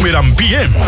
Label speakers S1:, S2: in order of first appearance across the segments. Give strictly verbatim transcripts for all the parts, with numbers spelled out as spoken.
S1: Super M P M.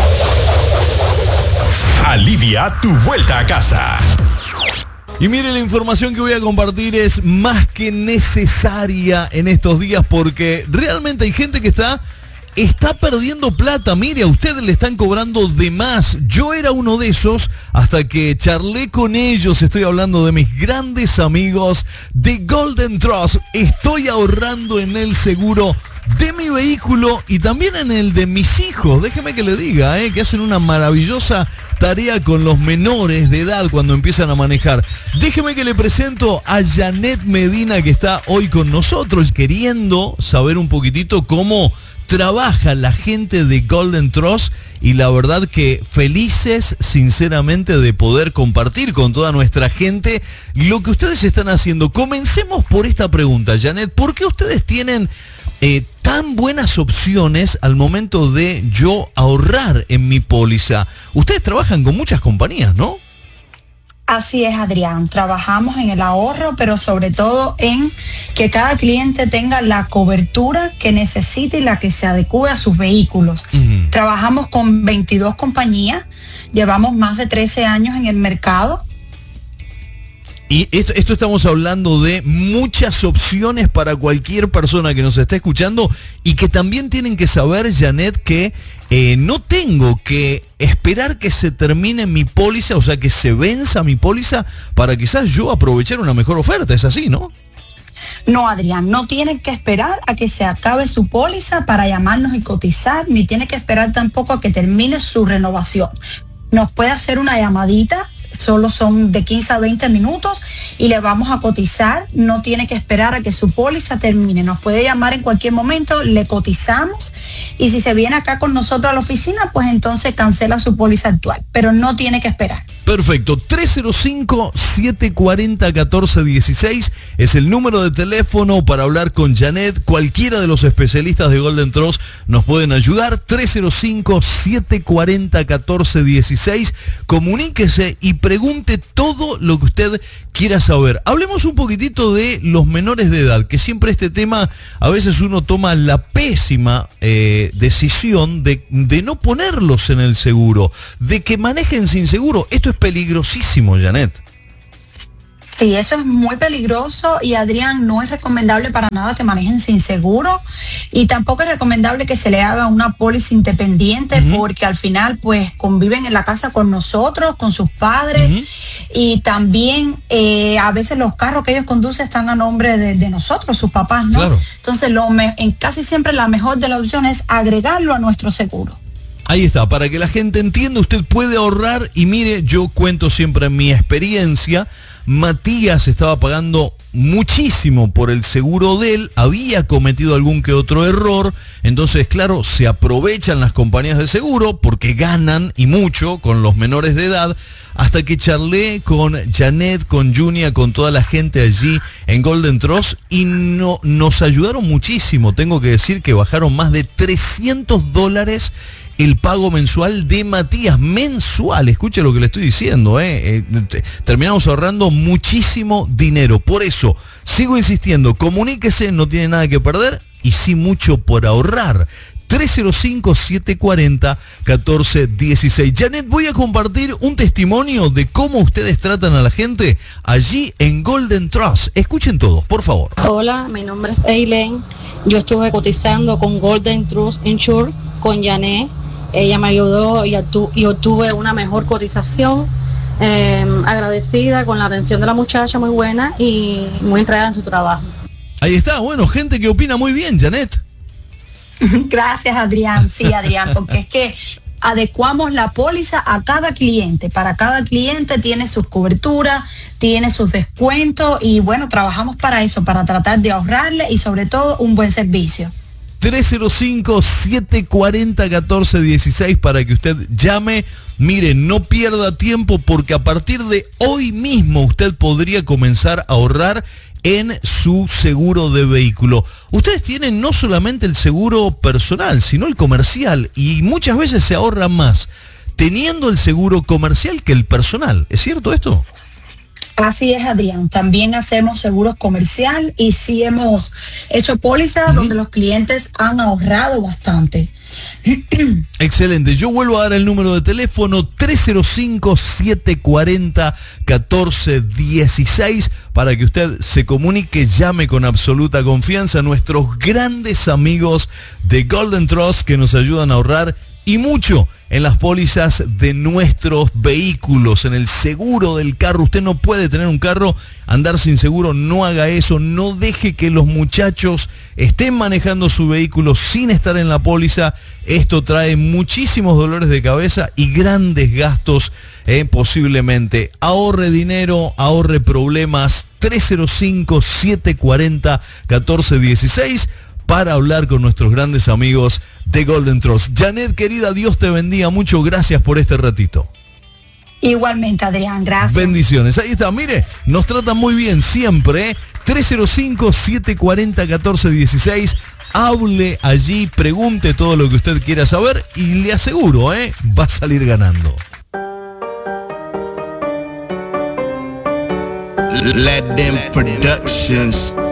S1: Alivia tu vuelta a casa.
S2: Y mire, la información que voy a compartir es más que necesaria en estos días porque realmente hay gente que está, está perdiendo plata. Mire, a usted le están cobrando de más. Yo era uno de esos hasta que charlé con ellos. Estoy hablando de mis grandes amigos de Golden Trust. Estoy ahorrando en el seguro de mi vehículo y también en el de mis hijos. Déjeme que le diga, eh, que hacen una maravillosa tarea con los menores de edad cuando empiezan a manejar. Déjeme que le presento a Janet Medina, que está hoy con nosotros, queriendo saber un poquitito cómo trabaja la gente de Golden Trust, y la verdad que felices sinceramente de poder compartir con toda nuestra gente lo que ustedes están haciendo. Comencemos por esta pregunta, Janet. ¿Por qué ustedes tienen eh, tan buenas opciones al momento de yo ahorrar en mi póliza? Ustedes trabajan con muchas compañías, ¿no?
S3: Así es, Adrián. Trabajamos en el ahorro, pero sobre todo en que cada cliente tenga la cobertura que necesite y la que se adecue a sus vehículos. Uh-huh. Trabajamos con veintidós compañías, llevamos más de trece años en el mercado.
S2: Y esto, esto estamos hablando de muchas opciones para cualquier persona que nos esté escuchando y que también tienen que saber, Janet, que eh, no tengo que esperar que se termine mi póliza, o sea, que se venza mi póliza para quizás yo aprovechar una mejor oferta. ¿Es así, no?
S3: No, Adrián, no tienen que esperar a que se acabe su póliza para llamarnos y cotizar, ni tiene que esperar tampoco a que termine su renovación. Nos puede hacer una llamadita. Solo son de quince a veinte minutos y le vamos a cotizar. No tiene que esperar a que su póliza termine. Nos puede llamar en cualquier momento, le cotizamos y si se viene acá con nosotros a la oficina, pues entonces cancela su póliza actual, pero no tiene que esperar.
S2: Perfecto. tres cero cinco, siete cuatro cero, uno cuatro uno seis es el número de teléfono para hablar con Janet. Cualquiera de los especialistas de Golden Trust nos pueden ayudar. tres cero cinco, siete cuatro cero, uno cuatro uno seis. Comuníquese y pregunte todo lo que usted quiera saber. Hablemos un poquitito de los menores de edad, que siempre este tema, a veces uno toma la pésima eh, decisión de, de no ponerlos en el seguro, de que manejen sin seguro. Esto es peligrosísimo, Janet.
S3: Sí, eso es muy peligroso y, Adrián, no es recomendable para nada que manejen sin seguro y tampoco es recomendable que se le haga una póliza independiente, uh-huh. porque al final pues conviven en la casa con nosotros, con sus padres, uh-huh. y también eh, a veces los carros que ellos conducen están a nombre de, de nosotros, sus papás, ¿no? Claro. Entonces lo me, en casi siempre la mejor de las opciones es agregarlo a nuestro seguro.
S2: Ahí está, para que la gente entienda, usted puede ahorrar y mire, yo cuento siempre en mi experiencia. Matías estaba pagando muchísimo por el seguro de él, había cometido algún que otro error, entonces claro, se aprovechan las compañías de seguro porque ganan y mucho con los menores de edad, hasta que charlé con Janet, con Junia, con toda la gente allí en Golden Trust y no, nos ayudaron muchísimo. Tengo que decir que bajaron más de trescientos dólares el pago mensual de Matías, mensual, escuche lo que le estoy diciendo, eh. Eh, te, terminamos ahorrando muchísimo dinero. Por eso, sigo insistiendo, comuníquese, no tiene nada que perder y sí mucho por ahorrar. tres cero cinco, siete cuatro cero, uno cuatro uno seis. Janet, voy a compartir un testimonio de cómo ustedes tratan a la gente allí en Golden Trust. Escuchen todos, por favor.
S4: Hola, mi nombre es Eileen. Yo estuve cotizando con Golden Trust Insure, con Janet. Ella me ayudó y, obtu- y obtuve una mejor cotización. Eh, agradecida con la atención de la muchacha, muy buena y muy entregada en su trabajo.
S2: Ahí está, bueno, gente que opina muy bien, Janet.
S3: Gracias, Adrián. Sí, Adrián, porque es que adecuamos la póliza a cada cliente. Para cada cliente tiene sus coberturas, tiene sus descuentos y bueno, trabajamos para eso, para tratar de ahorrarle y sobre todo un buen servicio.
S2: tres cero cinco, siete cuatro cero, uno cuatro uno seis para que usted llame. Mire, no pierda tiempo porque a partir de hoy mismo usted podría comenzar a ahorrar en su seguro de vehículo. Ustedes tienen no solamente el seguro personal, sino el comercial y muchas veces se ahorra más teniendo el seguro comercial que el personal. ¿Es cierto esto?
S3: Así es, Adrián. También hacemos seguros comercial y sí hemos hecho pólizas uh-huh. donde los clientes han ahorrado bastante.
S2: Excelente, yo vuelvo a dar el número de teléfono tres cero cinco, siete cuatro cero, uno cuatro uno seis para que usted se comunique, llame con absoluta confianza a nuestros grandes amigos de Golden Trust que nos ayudan a ahorrar y mucho en las pólizas de nuestros vehículos, en el seguro del carro. Usted no puede tener un carro, andar sin seguro, no haga eso, no deje que los muchachos estén manejando su vehículo sin estar en la póliza. Esto trae muchísimos dolores de cabeza y grandes gastos, eh, posiblemente. Ahorre dinero, ahorre problemas. tres cero cinco, siete cuatro cero, uno cuatro uno seis para hablar con nuestros grandes amigos de Golden Trust. Janet, querida, Dios te bendiga mucho. Gracias por este ratito.
S3: Igualmente, Adrián, gracias.
S2: Bendiciones. Ahí está, mire, nos tratan muy bien siempre. ¿eh? tres cero cinco, siete cuatro cero, uno cuatro uno seis. Hable allí, pregunte todo lo que usted quiera saber y le aseguro, ¿eh? va a salir ganando.
S5: Let them productions.